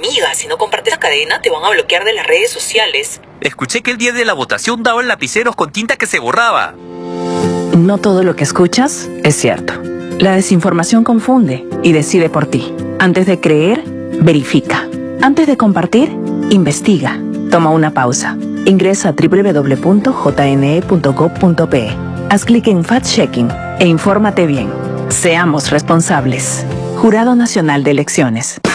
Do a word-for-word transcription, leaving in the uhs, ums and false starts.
Amiga, si no compartes la cadena, te van a bloquear de las redes sociales. Escuché que el día de la votación daban lapiceros con tinta que se borraba. No todo lo que escuchas es cierto. La desinformación confunde y decide por ti. Antes de creer, verifica. Antes de compartir, investiga. Toma una pausa. Ingresa a doble u doble u doble u punto j n e punto gov punto p e. Haz clic en Fact-Checking e infórmate bien. Seamos responsables. Jurado Nacional de Elecciones.